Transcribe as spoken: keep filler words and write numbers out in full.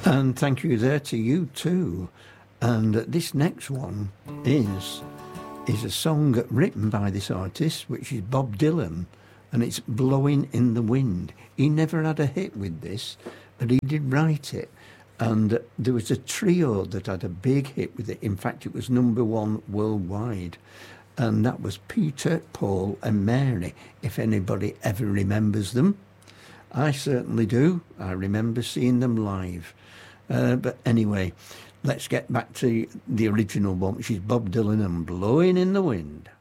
And thank you there to you too. And this next one is is a song written by this artist, which is Bob Dylan, and it's Blowing in the Wind. He never had a hit with this, but he did write it. And there was a trio that had a big hit with it. In fact, it was number one worldwide. And that was Peter, Paul and Mary, if anybody ever remembers them. I certainly do. I remember seeing them live. Uh, but anyway, let's get back to the original one, which is Bob Dylan and Blowing in the Wind.